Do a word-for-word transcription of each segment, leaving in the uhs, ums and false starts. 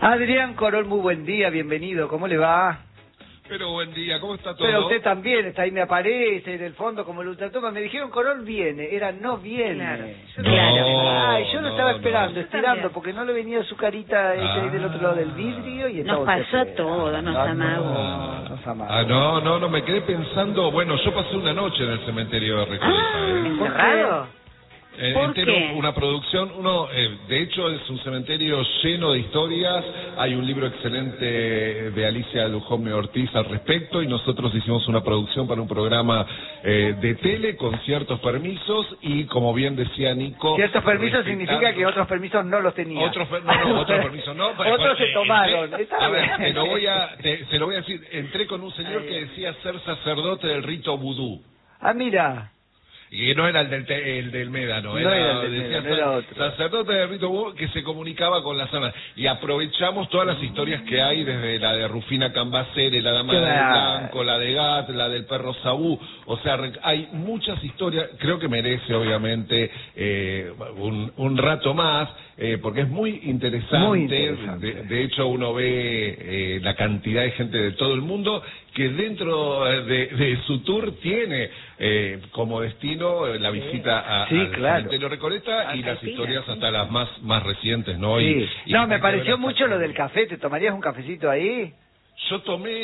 Adrián Corol, muy buen día, bienvenido, ¿cómo le va? Pero buen día, ¿cómo está todo? Pero usted también, está ahí, me aparece en el fondo como el ultratoma. Me dijeron Corol viene, era no viene. Claro, no, claro. Ay, yo lo no, estaba no. esperando, Yo estirando, también. porque no le venía su carita ese Ah. del otro lado del vidrio y Nos estaba pasó usted esperando. todo, nos Ah, amagó. no, nos amagó. Ah, no, no, no, me quedé pensando, bueno, yo pasé una noche en el cementerio de Recoleta, Ah, ¿eh? ¿encerrado? Eh, ¿por entero, qué? una producción, uno, eh, de hecho es un cementerio lleno de historias, hay un libro excelente de Alicia Lujome Ortiz al respecto y nosotros hicimos una producción para un programa eh, de tele con ciertos permisos y como bien decía Nico... Ciertos permisos respetando- significa que otros permisos no los tenía. Otros, per- no, no, otros permisos no. Otros se Eh, tomaron. entré- Está a ver, bien. te lo voy a, te- se lo voy a decir, entré con un señor que decía ser sacerdote del rito vudú. Ah, mira. Y que no era el del, te- el del Médano, No era, era el del decía Médano, era sa- otro. sacerdote del rito vudú que se comunicaba con las almas. Y aprovechamos todas las historias que hay, desde la de Rufina Cambacere, la dama del Claro. blanco, la de Gat, la del perro Sabú. O sea, re- hay muchas historias, creo que merece obviamente eh, un, un rato más, eh, porque es muy interesante. Muy interesante. De, de hecho, uno ve eh, la cantidad de gente de todo el mundo que dentro de, de su tour tiene eh, como destino eh, la visita a, Sí, al claro. cementerio Recoleta y las Argentina, historias sí. hasta las más más recientes, ¿no? Sí. Y- y No, que me tiene que pareció ver mucho hasta lo del con- café. ¿Te tomarías un cafecito ahí? Yo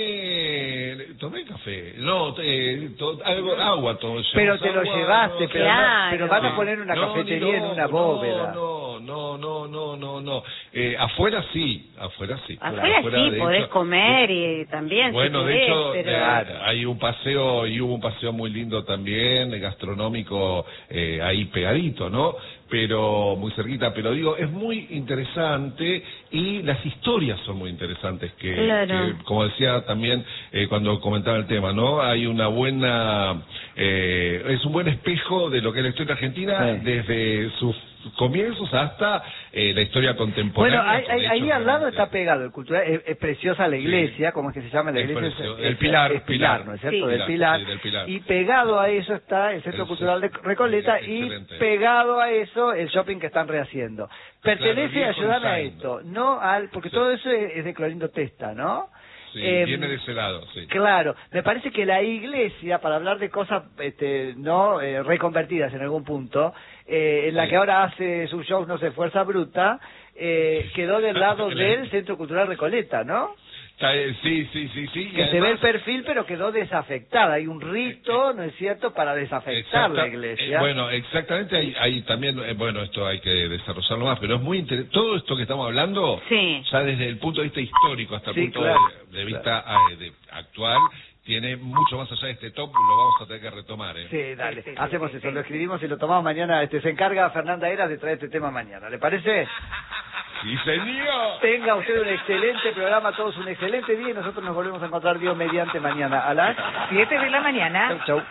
tomé tomé café, no, eh, to- algo, agua, todo. Pero te lo agua, llevaste, no, pero, Claro. no- pero van a poner una No, cafetería ni en una loco, bóveda. No, no, no, no, no, no. Eh, afuera sí, afuera sí. Afuera sí, de podés hecho- comer y también Bueno, si de querés, hecho, pero... eh, hay un paseo y hubo un paseo muy lindo también, eh, gastronómico, eh, ahí pegadito, ¿no? Pero muy cerquita, pero digo, es muy interesante y las historias son muy interesantes, que, Claro. que, como decía también eh, cuando comentaba el tema, ¿no? Hay una buena, eh, es un buen espejo de lo que es la historia argentina Sí. desde sus comienzos hasta eh, la historia Bueno, contemporánea. ahí, con ahí, ahí hechos al lado realmente- está pegado el cultural, es, es preciosa la iglesia, ¿cómo es que se llama la Es iglesia? precioso. Es- El Pilar, es Pilar, Pilar. ¿no es cierto? Sí. Del Pilar. Sí, del Pilar. Y pegado a eso está el Centro El Cultural de Recoleta y excelente. pegado a eso el shopping que están rehaciendo. Pertenece Claro, a viejo ayudarme a design. esto, no al, porque Sí. todo eso es, es de Clorindo Testa, ¿no? Sí, Em, viene de ese lado, sí. Claro, me parece que la iglesia, para hablar de cosas este, no eh, reconvertidas en algún punto, eh, en la Sí. que ahora hace sus shows, no sé, Fuerza Bruta, eh, quedó del lado del Centro Cultural Recoleta, ¿no? Está, eh, Sí, sí, sí, sí. y Que se ve el además- perfil, pero quedó desafectada. Hay un rito, ¿no es cierto?, para desafectar la Exacta- iglesia. eh, bueno, exactamente, hay, hay también, eh, bueno, esto hay que desarrollarlo más, pero es muy interesante. Todo esto que estamos hablando, Sí. ya desde el punto de vista histórico hasta el Sí, punto claro, de, de vista ah, de- actual, tiene mucho más allá de este top, lo vamos a tener que retomar. ¿eh? Sí, dale, Sí, sí, hacemos sí, eso, sí. lo escribimos y lo tomamos mañana. Este, se encarga Fernanda Eras de traer este tema mañana, ¿le parece? ¡Sí, señor! Tenga usted un excelente programa, todos un excelente día y nosotros nos volvemos a encontrar Dios mediante mañana a las siete de la mañana. Chau, chau.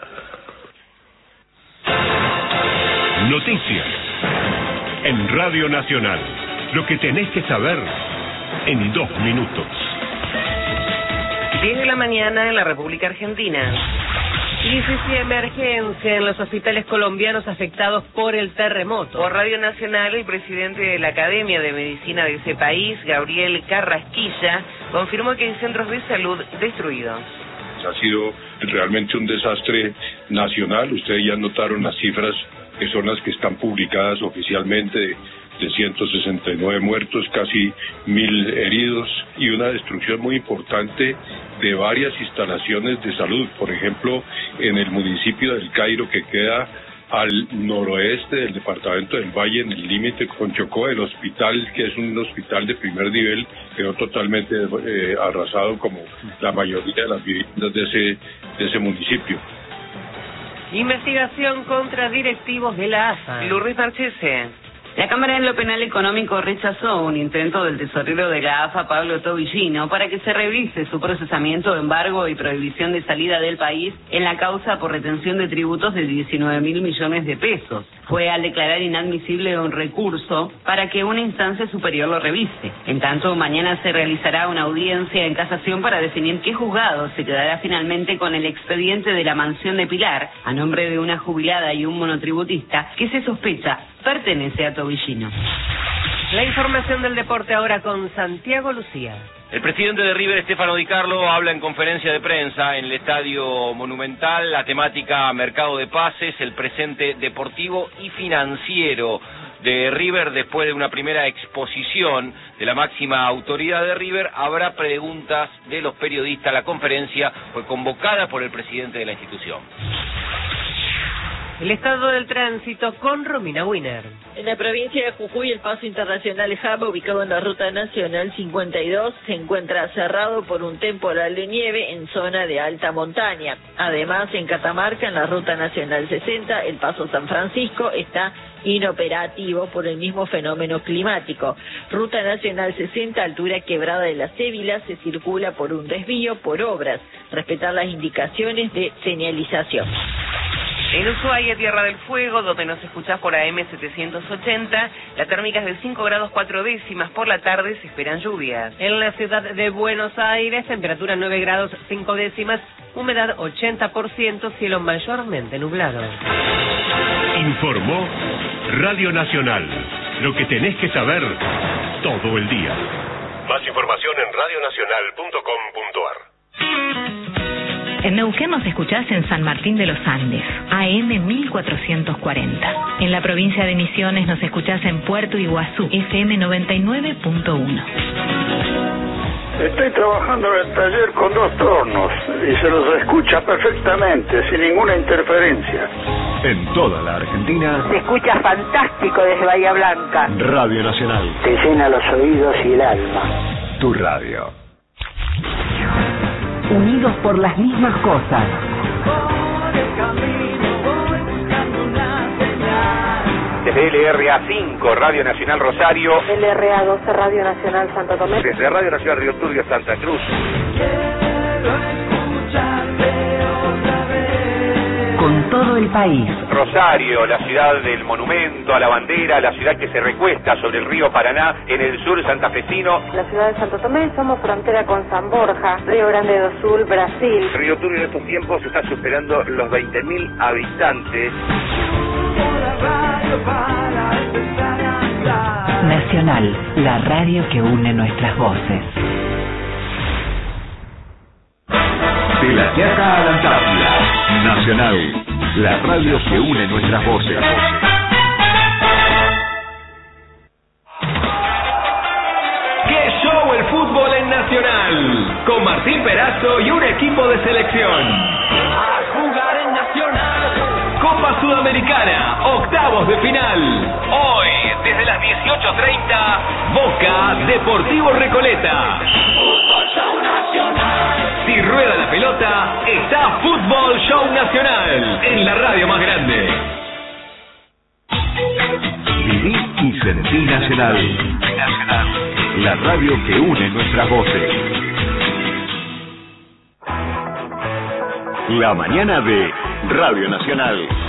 Noticias. En Radio Nacional. Lo que tenés que saber en dos minutos. diez de la mañana en la República Argentina. Crisis y emergencia en los hospitales colombianos afectados por el terremoto. Por Radio Nacional, el presidente de la Academia de Medicina de ese país, Gabriel Carrasquilla, confirmó que hay centros de salud destruidos. Ha sido realmente un desastre nacional. Ustedes ya notaron las cifras que son las que están publicadas oficialmente de, de ciento sesenta y nueve muertos, casi mil heridos y una destrucción muy importante de varias instalaciones de salud. Por ejemplo, en el municipio del Cairo, que queda al noroeste del departamento del Valle, en el límite con Chocó, el hospital, que es un hospital de primer nivel, quedó totalmente eh, arrasado como la mayoría de las viviendas de ese, de ese municipio. Investigación contra directivos de la A F A. Lourdes Marchese. La Cámara en lo Penal Económico rechazó un intento del tesorero de la A F A, Pablo Tobillino, para que se revise su procesamiento, embargo y prohibición de salida del país en la causa por retención de tributos de diecinueve mil millones de pesos. Fue al declarar inadmisible un recurso para que una instancia superior lo revise. En tanto, mañana se realizará una audiencia en casación para definir qué juzgado se quedará finalmente con el expediente de la mansión de Pilar, a nombre de una jubilada y un monotributista que se sospecha pertenece a Tobillino. La información del deporte ahora con Santiago Lucía. El presidente de River, Stefano Di Carlo, habla en conferencia de prensa en el Estadio Monumental. La temática mercado de pases, el presente deportivo y financiero de River. Después de una primera exposición de la máxima autoridad de River, habrá preguntas de los periodistas. La conferencia fue convocada por el presidente de la institución. El estado del tránsito con Romina Wiener. En la provincia de Jujuy, el paso internacional Jaba, ubicado en la ruta nacional cincuenta y dos, se encuentra cerrado por un temporal de nieve en zona de alta montaña. Además, en Catamarca, en la ruta nacional sesenta, el paso San Francisco está inoperativo por el mismo fenómeno climático. Ruta nacional sesenta, altura Quebrada de la Cébila, se circula por un desvío por obras. Respetar las indicaciones de señalización. En Ushuaia, Tierra del Fuego, donde nos escuchás por A M setecientos ochenta, la térmica es de cinco grados cuatro décimas. Por la tarde se esperan lluvias. En la ciudad de Buenos Aires, temperatura nueve grados cinco décimas, humedad ochenta por ciento, cielo mayormente nublado. Informó Radio Nacional. Lo que tenés que saber todo el día. Más información en radio nacional punto com punto ar. En Neuquén nos escuchás en San Martín de los Andes, A M mil cuatrocientos cuarenta. En la provincia de Misiones nos escuchás en Puerto Iguazú, F M noventa y nueve punto uno. Estoy trabajando en el taller con dos tornos y se los escucha perfectamente, sin ninguna interferencia. En toda la Argentina se escucha fantástico desde Bahía Blanca. Radio Nacional te llena los oídos y el alma. Tu radio. Unidos por las mismas cosas. Desde L R A cinco, Radio Nacional Rosario. L R A doce, Radio Nacional Santo Tomé. Desde Radio Nacional Río Turbio, Santa Cruz. Con todo el país. Rosario, la ciudad del monumento a la bandera, la ciudad que se recuesta sobre el río Paraná, en el sur santafesino. La ciudad de Santo Tomé, somos frontera con San Borja, Río Grande do Sul, Brasil. Río Turbio en estos tiempos está superando los veinte mil habitantes. Nacional, la radio que une nuestras voces. De la Quiaca a la Antártida. Nacional, la radio que une nuestras voces. ¡Qué show el fútbol en Nacional! Con Martín Perazo y un equipo de selección. A jugar en Nacional. Copa Sudamericana, octavos de final. Hoy, desde las dieciocho treinta, Boca Deportivo Recoleta. Fútbol Show Nacional. Si rueda la pelota, está Fútbol Show Nacional, en la radio más grande. Viví y sentí Nacional. Nacional. La radio que une nuestras voces. La mañana de Radio Nacional.